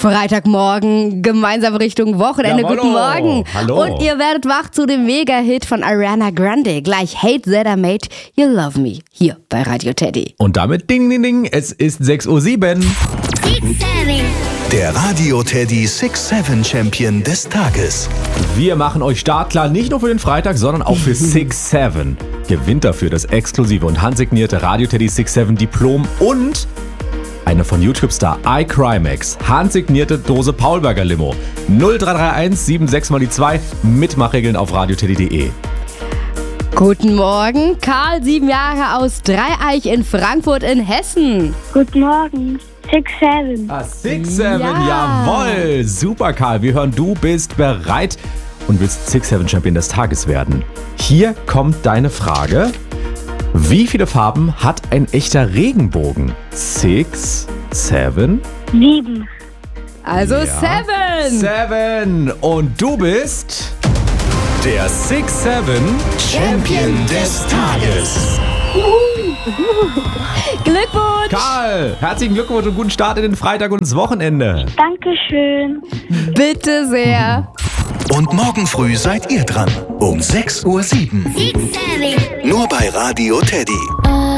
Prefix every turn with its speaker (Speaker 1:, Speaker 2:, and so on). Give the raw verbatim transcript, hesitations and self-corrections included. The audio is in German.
Speaker 1: Freitagmorgen, gemeinsam Richtung Wochenende.
Speaker 2: Jawollo.
Speaker 1: Guten Morgen.
Speaker 2: Hallo.
Speaker 1: Und ihr werdet wach zu dem Mega-Hit von Ariana Grande. Gleich Hate That I Made You Love Me. Hier bei Radio Teddy.
Speaker 2: Und damit ding, ding, ding, es ist sechs Uhr sieben.
Speaker 3: Der Radio Teddy six seven Champion des Tages.
Speaker 2: Wir machen euch startklar, nicht nur für den Freitag, sondern auch für six seven. Gewinnt dafür das exklusive und handsignierte Radio Teddy six seven Diplom und eine von YouTube-Star iCrimex handsignierte Dose Paulberger Limo. null drei drei eins sieben sechs mal die zwei. Mitmachregeln auf radioteddy punkt de.
Speaker 1: Guten Morgen, Karl, sieben Jahre aus Dreieich in Frankfurt in Hessen.
Speaker 4: Guten Morgen. six seven.
Speaker 2: Ah, six seven,
Speaker 1: Ja.
Speaker 2: jawohl. Super, Karl. Wir hören, du bist bereit und willst six seven Champion des Tages werden. Hier kommt deine Frage. Wie viele Farben hat ein echter Regenbogen? Six, seven,
Speaker 4: Sieben.
Speaker 1: Also Seven.
Speaker 2: seven. Und du bist der six seven
Speaker 3: Champion des Tages.
Speaker 1: Glückwunsch.
Speaker 2: Karl. Herzlichen Glückwunsch und guten Start in den Freitag und ins Wochenende.
Speaker 4: Dankeschön.
Speaker 1: Bitte sehr.
Speaker 3: Und morgen früh seid ihr dran. Um sechs Uhr sieben. Nur bei Radio Teddy.